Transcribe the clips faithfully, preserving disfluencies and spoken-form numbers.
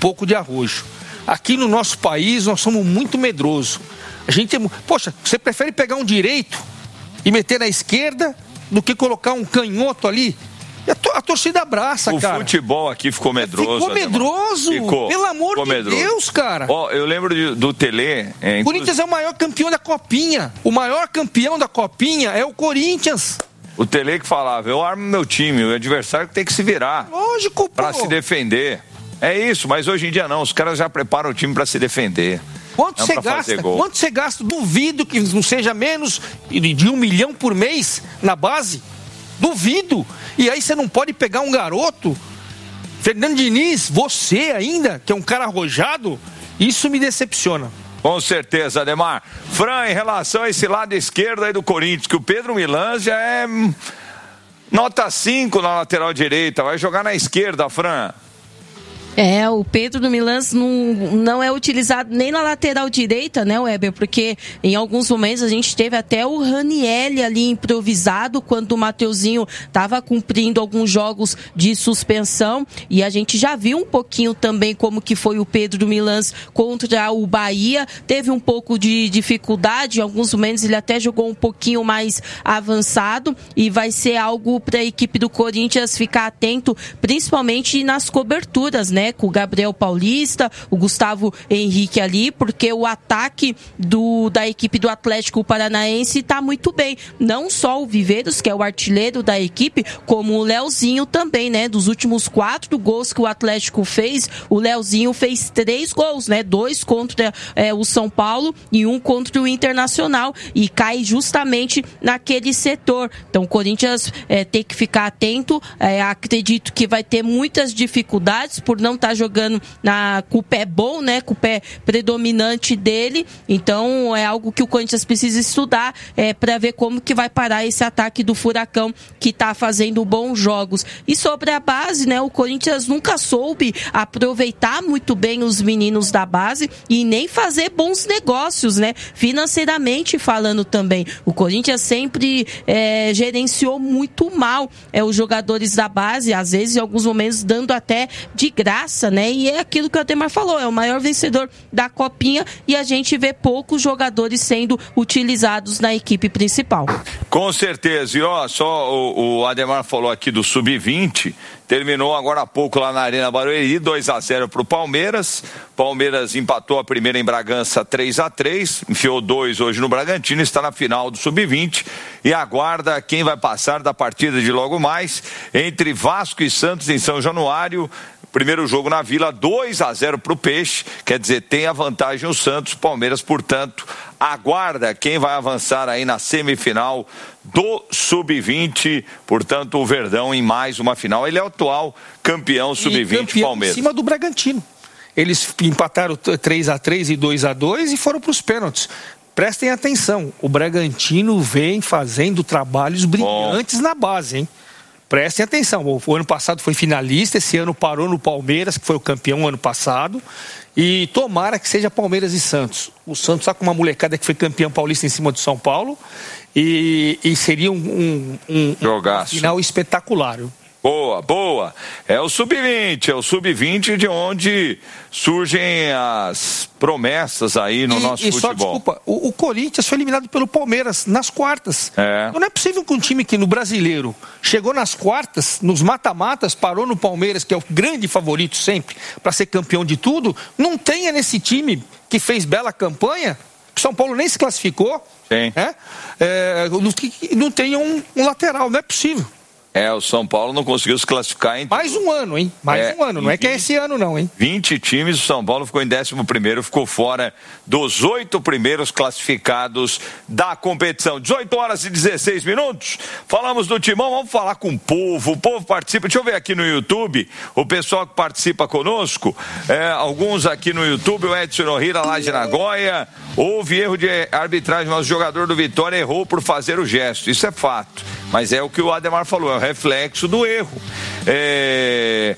pouco de arrojo. Aqui no nosso país, nós somos muito medrosos. A gente é... Poxa, você prefere pegar um direito e meter na esquerda do que colocar um canhoto ali? A, to- a torcida abraça, o cara. O futebol aqui ficou medroso. Ficou medroso, ficou, pelo amor ficou de medroso. Deus, cara. Ó, eu lembro de, do Tele. É, o Corinthians é o maior campeão da Copinha. O maior campeão da Copinha é o Corinthians. O Tele que falava, eu armo meu time, o adversário tem que se virar. Lógico, pô. Pra se defender. É isso, mas hoje em dia não, os caras já preparam o time pra se defender. Quanto você gasta? Quanto você gasta? Duvido que não seja menos de um milhão por mês na base. Duvido. E aí você não pode pegar um garoto, Fernando Diniz, você ainda, que é um cara arrojado, isso me decepciona. Com certeza, Ademar. Fran, em relação a esse lado esquerdo aí do Corinthians, que o Pedro Milans já é nota cinco na lateral direita, vai jogar na esquerda, Fran. É, o Pedro do Milans não, não é utilizado nem na lateral direita, né, Weber? Porque em alguns momentos a gente teve até o Ranieri ali improvisado quando o Mateuzinho estava cumprindo alguns jogos de suspensão, e a gente já viu um pouquinho também como que foi o Pedro do Milans contra o Bahia. Teve um pouco de dificuldade, em alguns momentos ele até jogou um pouquinho mais avançado, e vai ser algo para a equipe do Corinthians ficar atento, principalmente nas coberturas, né? Com o Gabriel Paulista, o Gustavo Henrique ali, porque o ataque do, da equipe do Atlético Paranaense está muito bem. Não só o Viveiros, que é o artilheiro da equipe, como o Leozinho também, né? Dos últimos quatro gols que o Atlético fez, o Leozinho fez três gols, né? Dois contra é, o São Paulo e um contra o Internacional, e cai justamente naquele setor. Então o Corinthians é, tem que ficar atento. É, acredito que vai ter muitas dificuldades por não tá jogando na, com o pé bom, né, com o pé predominante dele. Então é algo que o Corinthians precisa estudar é, para ver como que vai parar esse ataque do Furacão, que está fazendo bons jogos. E sobre a base, né, o Corinthians nunca soube aproveitar muito bem os meninos da base e nem fazer bons negócios, né, financeiramente falando também. O Corinthians sempre é, gerenciou muito mal é, os jogadores da base, às vezes em alguns momentos dando até de graça, né? E é aquilo que o Ademar falou, é o maior vencedor da Copinha, e a gente vê poucos jogadores sendo utilizados na equipe principal. Com certeza. E ó, só o, o Ademar falou aqui do sub vinte, terminou agora há pouco lá na Arena Barueri, dois a zero para o Palmeiras. Palmeiras empatou a primeira em Bragança três a três, enfiou dois hoje no Bragantino, está na final do sub vinte e aguarda quem vai passar da partida de logo mais entre Vasco e Santos em São Januário. Primeiro jogo na Vila, dois a zero para o Peixe, quer dizer, tem a vantagem o Santos. Palmeiras, portanto, aguarda quem vai avançar aí na semifinal do sub vinte, portanto, o Verdão em mais uma final. Ele é o atual campeão sub vinte, Palmeiras. Em cima do Bragantino. Eles empataram três a três e dois a dois e foram para os pênaltis. Prestem atenção, o Bragantino vem fazendo trabalhos brilhantes Bom. na base, hein? Prestem atenção, o ano passado foi finalista, esse ano parou no Palmeiras, que foi o campeão ano passado, e tomara que seja Palmeiras e Santos. O Santos está com uma molecada que foi campeão paulista em cima do São Paulo, e, e seria um, um, um, um final espetacular. Boa, boa. É o sub vinte, é o sub vinte de onde surgem as promessas aí no e, nosso e futebol. Só, desculpa, o, o Corinthians foi eliminado pelo Palmeiras nas quartas. É. Não é possível que um time que no Brasileiro chegou nas quartas, nos mata-matas, parou no Palmeiras, que é o grande favorito sempre para ser campeão de tudo, não tenha nesse time que fez bela campanha, que São Paulo nem se classificou, Sim. Né? É, não, não tenha um, um lateral, não é possível. É, o São Paulo não conseguiu se classificar em... Mais um ano, hein? Mais é, um ano, não é que é esse ano não, hein? vinte times, o São Paulo ficou em décimo primeiro, ficou fora dos oito primeiros classificados da competição. dezoito horas e dezesseis minutos, falamos do Timão, vamos falar com o povo, o povo participa, deixa eu ver aqui no YouTube, o pessoal que participa conosco, é, alguns aqui no YouTube, o Edson Ohira, lá de Nagoya, houve erro de arbitragem, mas o jogador do Vitória errou por fazer o gesto, isso é fato, mas é o que o Ademar falou, é o reflexo do erro. É...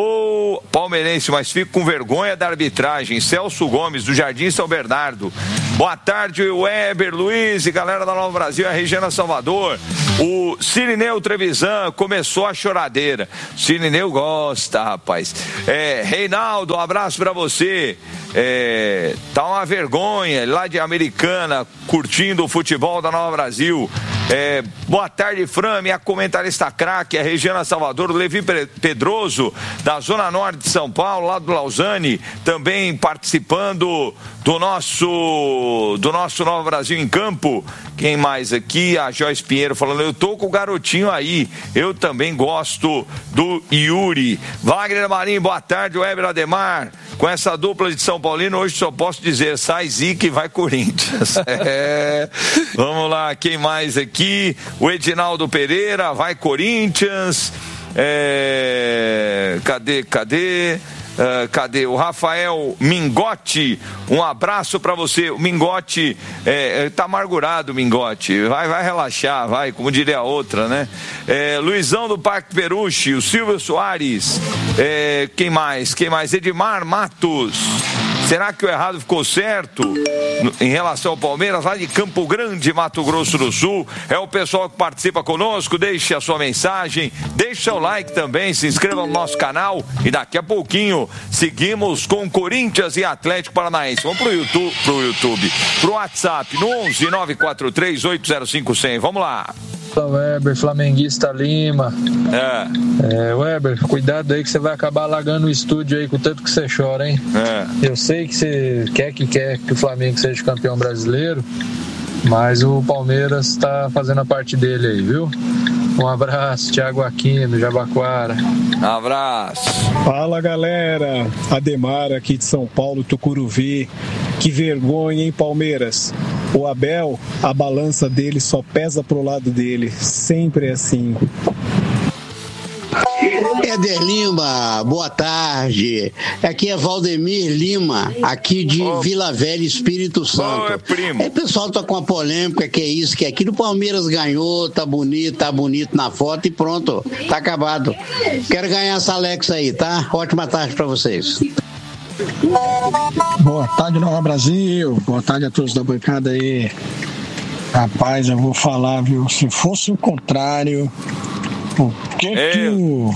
Sou palmeirense, mas fico com vergonha da arbitragem. Celso Gomes, do Jardim São Bernardo. Boa tarde, Weber, Luiz e galera da Nova Brasil, a Regina Salvador. O Cirineu Trevisan começou a choradeira. Cirineu gosta, rapaz. É, Reinaldo, um abraço pra você. É, tá uma vergonha, lá de Americana, curtindo o futebol da Nova Brasil. É, boa tarde, Fran, minha comentarista craque, a Regina Salvador, o Levi Pedroso, da Zona Norte de São Paulo, lá do Lausanne, também participando do nosso, do nosso Nova Brasil em Campo. Quem mais aqui? A Joyce Pinheiro falando, eu tô com o garotinho aí, eu também gosto do Yuri. Wagner Marinho, boa tarde, Weber Ademar, com essa dupla de São Paulino, hoje só posso dizer, sai Zica e vai Corinthians. É. Vamos lá, quem mais aqui? O Edinaldo Pereira, vai Corinthians. É... Cadê, cadê? Uh, cadê? O Rafael Mingotti, um abraço pra você. O Mingotti é, tá amargurado, Mingotti. Vai, vai relaxar, vai, como diria a outra, né? É, Luizão do Parque Peruche, o Silvio Soares, é, quem mais? Quem mais? Edmar Matos. Será que o errado ficou certo em relação ao Palmeiras, lá de Campo Grande, Mato Grosso do Sul? É o pessoal que participa conosco, deixe a sua mensagem, deixe seu like também, se inscreva no nosso canal e daqui a pouquinho seguimos com Corinthians e Atlético Paranaense. Vamos pro YouTube, pro YouTube, pro WhatsApp, no onze nove quatro três oito zero cinco zero zero. Vamos lá. Weber, flamenguista Lima. É. é. Weber, cuidado aí que você vai acabar alagando o estúdio aí com o tanto que você chora, hein? É. Eu sei que você quer que quer que o Flamengo seja campeão brasileiro, mas o Palmeiras tá fazendo a parte dele aí, viu? Um abraço, Thiago Aquino, Jabaquara. Abraço. Fala, galera. Ademar aqui de São Paulo, Tucuruvi. Que vergonha, hein, Palmeiras? O Abel, a balança dele só pesa pro lado dele. Sempre assim. Éder Lima, boa tarde. Aqui é Valdemir Lima, aqui de oh. Vila Velha, Espírito Santo. Oh, primo. Aí o pessoal tá com a polêmica, que é isso, que é aquilo. O Palmeiras ganhou, tá bonito, tá bonito na foto e pronto, tá acabado. Quero ganhar essa Alexa aí, tá? Ótima tarde pra vocês. Boa tarde, Nova Brasil. Boa tarde a todos da bancada aí. Rapaz, eu vou falar, viu? Se fosse o contrário, o que eu. que o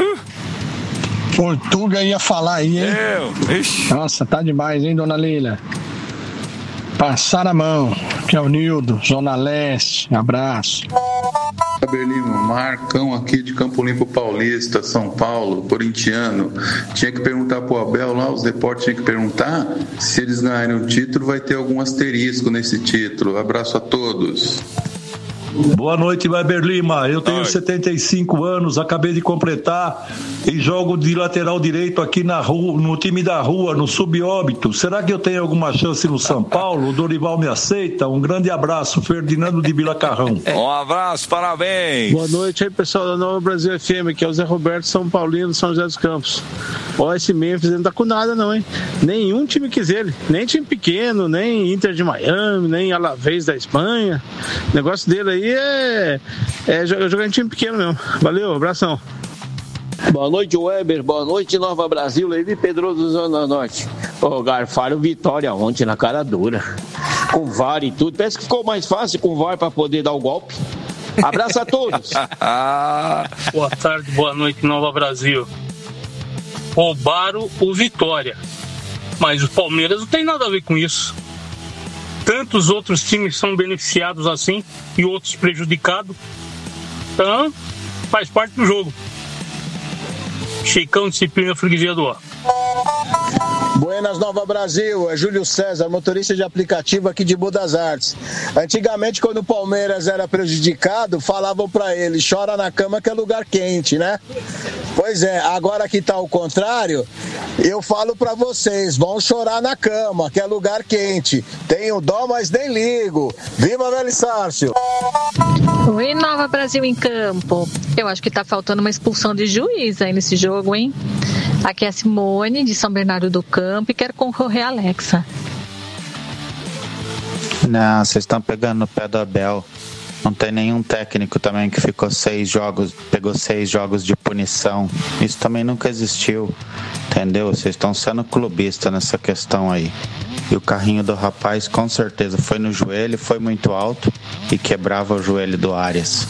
Portuga ia falar aí, hein? Eu. Nossa, tá demais, hein, dona Leila? Passar a mão, que é o Nildo, Zona Leste. Abraço. Berlimo, Marcão aqui de Campo Limpo Paulista, São Paulo, corintiano. Tinha que perguntar pro Abel lá, os repórteres tinham que perguntar se eles ganharem o título, vai ter algum asterisco nesse título. Abraço a todos. Boa noite, Weber Lima. Eu tenho Oi. setenta e cinco anos, acabei de completar e jogo de lateral direito aqui na rua, no time da rua, no Subóbito. Será que eu tenho alguma chance no São Paulo? O Dorival me aceita? Um grande abraço, Ferdinando de Vila Carrão. Um abraço, parabéns. Boa noite aí, pessoal da Nova Brasil F M, que é o Zé Roberto São Paulino, São José dos Campos. Ó, esse Memphis não tá com nada não, hein? Nenhum time quis ele, nem time pequeno, nem Inter de Miami, nem Alavés da Espanha. O negócio dele aí é, é jogar em time pequeno mesmo. Valeu, abração. Boa noite, Weber. Boa noite, Nova Brasil. Levi Pedroso, Zona Norte. Ô, garfaram Vitória ontem na cara dura. Com V A R e tudo. Parece que ficou mais fácil com V A R para poder dar o golpe. Abraço a todos. Boa tarde, boa noite, Nova Brasil. Roubaram o Vitória, mas o Palmeiras não tem nada a ver com isso. Tantos outros times são beneficiados assim e outros prejudicados. Então, faz parte do jogo. Chicão, disciplina, freguesia do ó. Buenas, Nova Brasil, é Júlio César, motorista de aplicativo aqui de Budas Artes. Antigamente, quando o Palmeiras era prejudicado, falavam pra ele, chora na cama que é lugar quente, né? Pois é, agora que tá o contrário, eu falo pra vocês, vão chorar na cama, que é lugar quente. Tenho dó, mas nem ligo. Viva Velho Sárcio! Oi, Nova Brasil em Campo. Eu acho que tá faltando uma expulsão de juiz aí nesse jogo, hein? Aqui é a Simone, de São Bernardo do Campo, e quero concorrer a Alexa. Não, vocês estão pegando no pé do Abel. Não tem nenhum técnico também que ficou seis jogos, pegou seis jogos de punição. Isso também nunca existiu, entendeu? Vocês estão sendo clubistas nessa questão aí. E o carrinho do rapaz com certeza foi no joelho, foi muito alto e quebrava o joelho do Arias.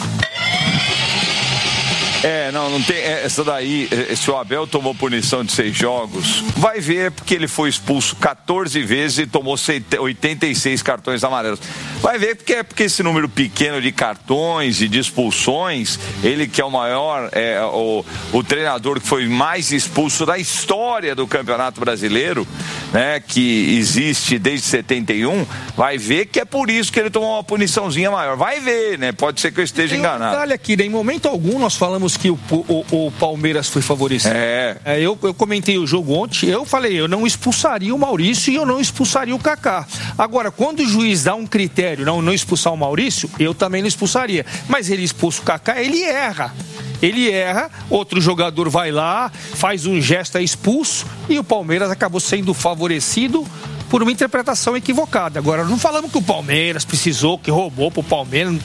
É, não, não tem. Essa daí, se o Abel tomou punição de seis jogos, vai ver porque ele foi expulso quatorze vezes e tomou oitenta e seis cartões amarelos. Vai ver porque é porque esse número pequeno de cartões e de expulsões, ele que é o maior, é, o, o treinador que foi mais expulso da história do Campeonato Brasileiro, né, que existe desde setenta e um, vai ver que é por isso que ele tomou uma puniçãozinha maior. Vai ver, né? Pode ser que eu esteja tem enganado. Um detalhe aqui, né? Em momento algum nós falamos que o, o, o Palmeiras foi favorecido. É. é eu, eu comentei o jogo ontem, eu falei, eu não expulsaria o Maurício e eu não expulsaria o Kaká. Agora, quando o juiz dá um critério, não, não expulsar o Maurício, eu também não expulsaria. Mas ele expulsa o Kaká, ele erra. Ele erra, outro jogador vai lá, faz um gesto, é expulso, e o Palmeiras acabou sendo favorecido por uma interpretação equivocada. Agora, não falamos que o Palmeiras precisou, que roubou pro Palmeiras.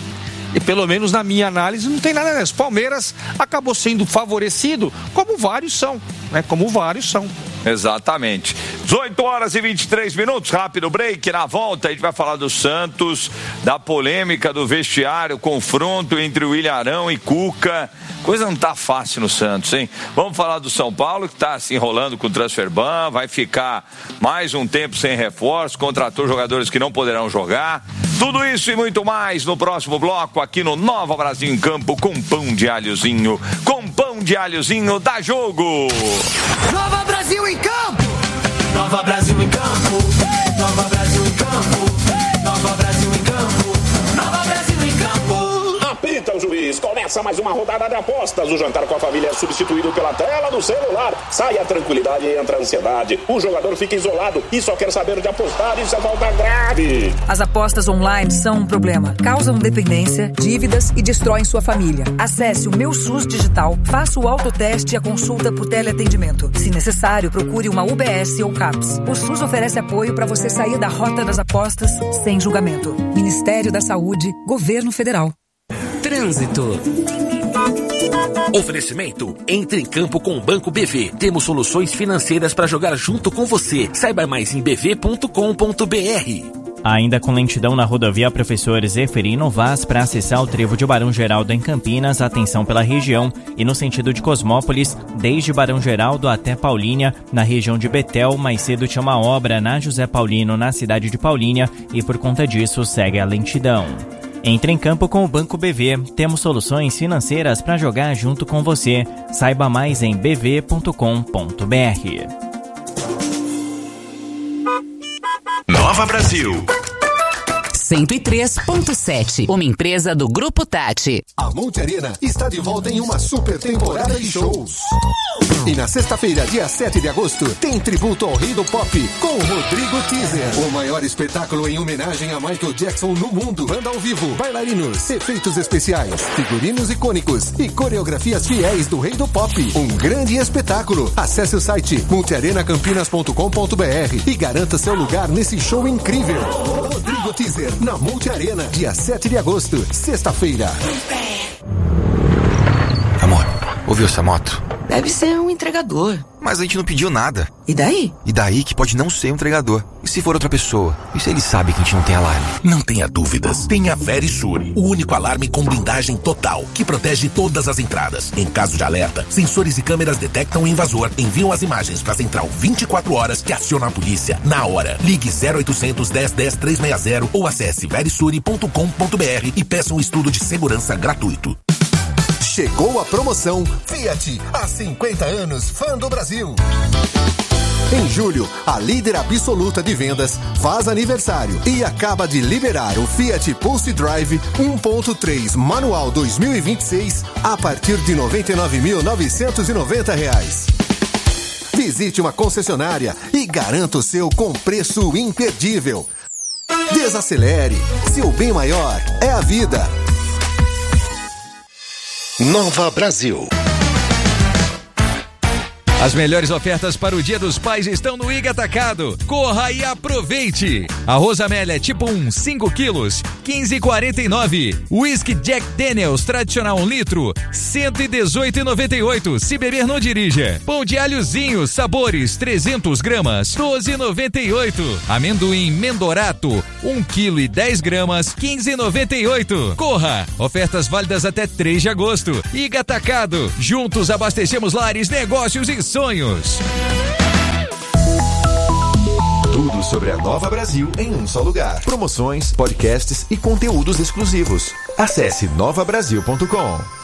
E pelo menos na minha análise não tem nada disso. Palmeiras acabou sendo favorecido, como vários são, né? Como vários são. Exatamente. dezoito horas e vinte e três minutos, rápido break. Na volta a gente vai falar do Santos, da polêmica do vestiário, confronto entre o William Arão e Cuca. Coisa não tá fácil no Santos, hein? Vamos falar do São Paulo, que tá se enrolando com o transfer ban, vai ficar mais um tempo sem reforço, contratou jogadores que não poderão jogar. Tudo isso e muito mais no próximo bloco, aqui no Nova Brasil em Campo, com pão de alhozinho. Com pão de alhozinho, dá jogo! Nova Brasil em Campo! Nova Brasil em Campo! Nova Brasil em Campo! Nova Brasil em Campo! Nova Brasil em Campo! Apita o juiz, começa mais uma rodada de apostas. O jantar com a família é substituído pela tela do celular. Sai a tranquilidade e entra a ansiedade. O jogador fica isolado e só quer saber de apostar. Isso é falta grave. As apostas online são um problema. Causam dependência, dívidas e destroem sua família. Acesse o Meu SUS Digital, faça o autoteste e a consulta por teleatendimento. Se necessário, procure uma U B S ou CAPS. O SUS oferece apoio para você sair da rota das apostas sem julgamento. Ministério da Saúde, Governo Federal. Trânsito. Oferecimento: entre em campo com o Banco B V. Temos soluções financeiras para jogar junto com você. Saiba mais em b v ponto com ponto b r. Ainda com lentidão na rodovia Professor Zeferino Vaz para acessar o trevo de Barão Geraldo em Campinas, atenção pela região, e no sentido de Cosmópolis, desde Barão Geraldo até Paulínia, na região de Betel. Mais cedo tinha uma obra na José Paulino, na cidade de Paulínia, e por conta disso segue a lentidão. Entre em campo com o Banco B V. Temos soluções financeiras para jogar junto com você. Saiba mais em b v ponto com ponto b r. Nova Brasil cento e três ponto sete, uma empresa do Grupo Tati. A Multiarena está de volta em uma super temporada de shows. E na sexta-feira, dia sete de agosto, tem tributo ao rei do pop com Rodrigo Teaser. O maior espetáculo em homenagem a Michael Jackson no mundo. Banda ao vivo, bailarinos, efeitos especiais, figurinos icônicos e coreografias fiéis do rei do pop. Um grande espetáculo. Acesse o site multiarena campinas ponto com ponto b r e garanta seu lugar nesse show incrível. Rodrigo Teaser, na Multiarena, dia sete de agosto, sexta-feira. Amor, ouviu essa moto? Deve ser um entregador. Mas a gente não pediu nada. E daí? E daí que pode não ser um entregador. E se for outra pessoa? E se ele sabe que a gente não tem alarme? Não tenha dúvidas. Tenha Verisur, o único alarme com blindagem total, que protege todas as entradas. Em caso de alerta, sensores e câmeras detectam o invasor, enviam as imagens para a central vinte e quatro horas que aciona a polícia na hora. Ligue zero oitocentos, dez, dez, trezentos e sessenta ou acesse verisur ponto com ponto b r e peça um estudo de segurança gratuito. Chegou a promoção Fiat, há cinquenta anos, fã do Brasil. Em julho, a líder absoluta de vendas faz aniversário e acaba de liberar o Fiat Pulse Drive um ponto três manual dois mil e vinte e seis a partir de noventa e nove mil novecentos e noventa reais. Visite uma concessionária e garanta o seu com preço imperdível. Desacelere, seu bem maior é a vida. Nova Brasil. As melhores ofertas para o Dia dos Pais estão no Iga Atacado. Corra e aproveite! Arroz Amélia tipo um, cinco quilos, quinze e quarenta e nove. Whisky Jack Daniels tradicional um litro, cento e dezoito e noventa e oito. Se beber, não dirija. Pão de alhozinho, sabores, trezentos gramas, doze e noventa e oito. Amendoim Mendorato, um quilo e dez gramas, quinze e noventa e oito. Corra! Ofertas válidas até três de agosto. Iga Atacado. Juntos abastecemos lares, negócios e sonhos. Tudo sobre a Nova Brasil em um só lugar. Promoções, podcasts e conteúdos exclusivos. Acesse nova brasil ponto com.